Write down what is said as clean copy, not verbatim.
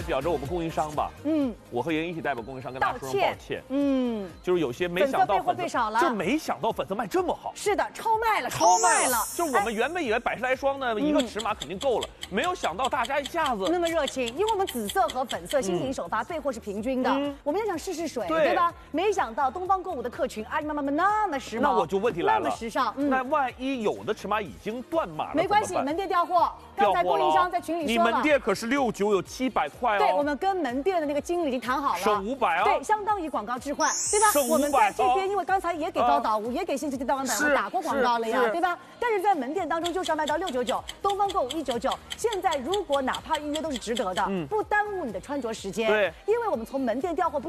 表着我们供应商吧，我和妍一起代表供应商跟大家说声抱歉，就是有些没想到粉色被少了， 就是没想到粉色卖这么好， 是的，超卖了，超卖了， 就是我们原本以为100来双呢，一个尺码肯定够了，没有想到大家一下子那么热情，因为我们紫色和粉色新品首发备货是平均的，我们也想试试水，对吧？没想到东方购物的客群阿姨妈妈们那么时髦， 那我就问题来了， 那么时尚， 那万一有的尺码已经断码了， 没关系，门店调货。刚才供应商在群里说了， 你门店可是69有700块哦。 对，我们跟门店的那个经理已经谈好了， 省500啊。 对，相当于广告置换，对吧？ 省500。 我们在这边，因为刚才也给高岛屋，也给新世纪大王百货打过广告了呀，对吧？但是在门店当中就是要卖到699，东方购物199。现在如果哪怕预约都是值得的，不耽误你的穿着时间。 对， 因为我们从门店调货不是。